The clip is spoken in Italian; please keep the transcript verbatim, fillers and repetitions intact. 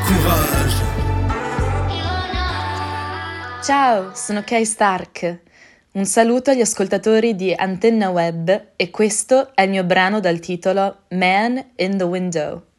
Courage. Ciao, sono Kay Stark. Un saluto agli ascoltatori di Antenna Web e questo è il mio brano dal titolo Man in the Window.